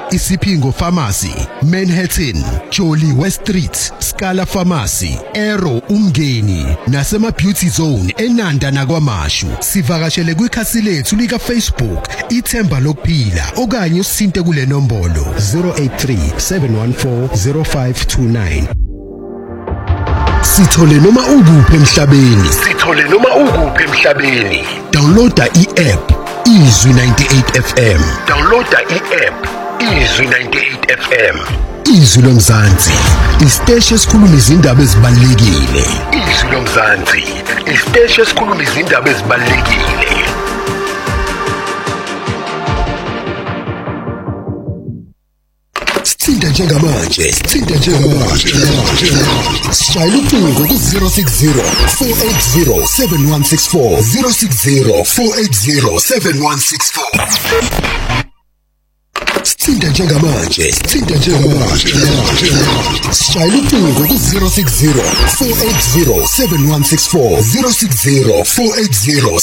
Isipingo Pharmacy, Manhattan, Jolly West Street, Scala Pharmacy, Aero Umngeni, nasema Beauty Zone eNanda nakwaMashu. Sivakashele kwikhasi lethu lika Facebook iThemba Lokuphila okanye usinte kule nombolo 0837140529. Sithole noma ukuphi emhlabeni. Downloada i-app Izwi 98 FM. Izwi lomzansi, isiteshi esikhuluma izindaba ezibalulekile. Sithinta njengamanje. Shayela ucingo ku-060 480 7164 060 480 7164. Sithinta njengamanje. Shayela ucingo ku-060 480 7164 060 480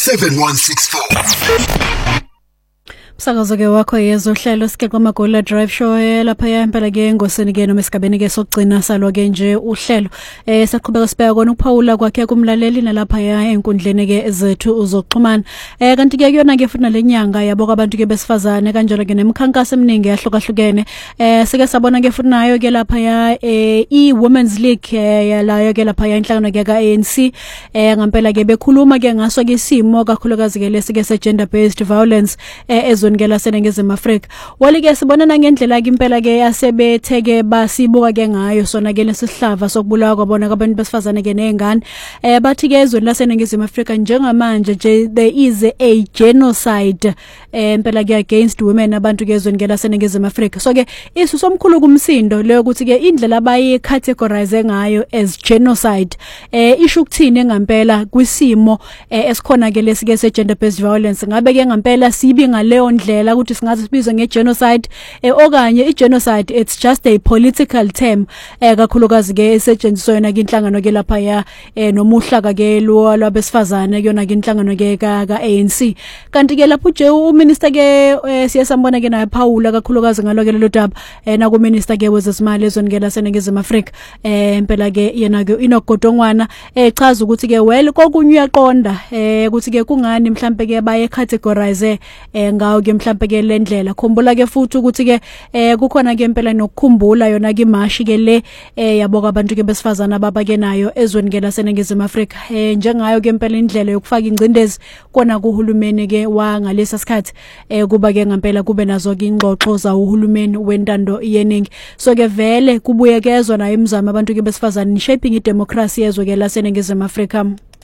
7164. Msakazo ke wakho yezohlelo sike kwaMagola Drive Show lapha yampela ke ngosini ke noma esigabeni ke sokugcina salo ke nje uhlelo saqhubeka sibeka kona ukuphawula kwakhe kumlaleli nalapha ya enkundleni ke ezethu uzoxhumana kanti ke kuyona ke futhi nalenyanga yabo kwabantu ke besifazane kanjalo ke nemikhankaso eminingi yahlukahlukene sike sabona ke futhi nayo ke lapha ya Women's League yalayo ke lapha ya inhlangano ke kaANC ngampela ke bekhuluma ke ngaso ke isimo kakhulukazi ke lesike se gender based violence ngela seNingizimu Afrika. Walike sibonana ngendlela ke impela ke yasebetheke basibuka ke ngayo sona ke lesihlava sokubulawa kwabona kwabantu besifazane ke nezingane. Bathi ke ezweni laseNingizimu Afrika njengamanje nje there is a genocide impela ke against women abantu ke ezweni ke laseNingizimu Afrika. So ke isu somkhulu kumsindo leyo ukuthi ke indlela abayi categorize ngayo as genocide isho ukuthini ngampela kwisimo esikhona ke lesike se gender based violence ngabe ke ngampela sibi ngaleyo ndlela ukuthi singaze sibizwe ngegenocide okanye igenocide it's just a political term kakhulukazi ke esetshenziswa yona ke inhlangano ke lapha ya nomuhlaka ke lwabesifazane kuyona ke inhlangano ke kaANC kanti ke lapho nje uminister ke siyasambona ke naye Paula kakhulukazi ngalo ke lelo daba na ku minister ke wezezimali ezweni ke laseNingizimu Afrika impela ke yena ke inogodongwana echaza ukuthi ke well kokunye uyaqonda ukuthi ke kungani mhlambe ke baye categorize ngawo ke mhlambe ke lendlela khumbula ke futhi ukuthi ke kukhona ke impela nokukhumbula yona ke imashi ke le yabo abantu ke besifazana ababa ke nayo ezweni ke laseNingizimu Afrika njengayo ke impela indlela yokufaka ingcindezi kona kuhulumeni ke wangalesa sikhathi kuba ke ngempela kube nazo ke ingxoxo za uhulumeni wentando yeningi so ke vele kubuyekezwa nayo imizamo abantu ke besifazana shaping idemocracy yezwe ke laseNingizimu Afrika.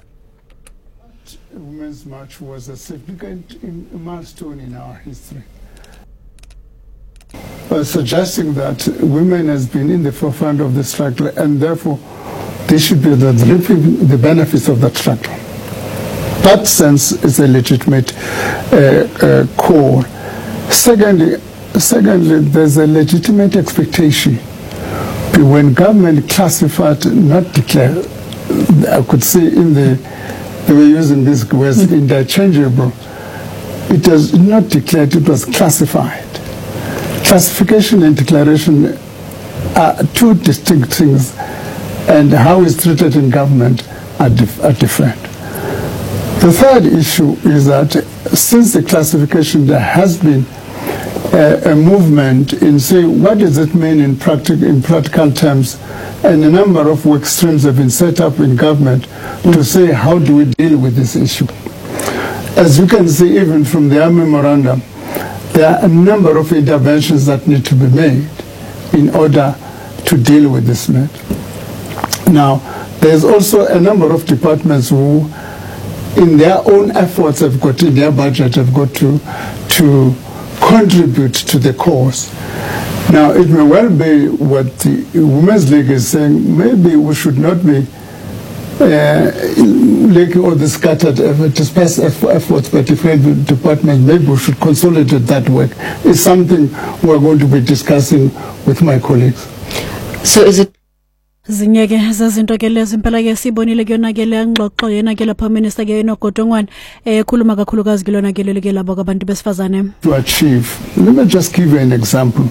Women's March was a significant milestone in our history. Suggesting that women has been in the forefront of the struggle and therefore they should be reaping the benefits of that struggle. That sense is a legitimate call. Secondly, there's a legitimate expectation when government classified, not declared, I could say in they were using this word interchangeable. It was not declared, it was classified. Classification and declaration are two distinct things, and how it's treated in government are different. The third issue is that since the classification, there has been a movement in saying what does it mean in practical terms, and a number of work streams have been set up in government to say how do we deal with this issue. As you can see even from their memorandum, there are a number of interventions that need to be made in order to deal with this matter. Now, there's also a number of departments who, in their own efforts, have got in their budget, have got to contribute to the cause. Now, it may well be what the Women's League is saying, maybe we should not be like all the scattered dispersed efforts by different departments. Maybe we should consolidate that work. It's something we're going to be discussing with my colleagues. So is it Zinyeke zazinto ke lezi impela ke sibonile ke yona ke le ngxoxo yena ke lapha minister ke nogodongwana khuluma kakhulukazi ke lona ke leli ke labo kwabantu besifazane to achieve. Let me just give you an example.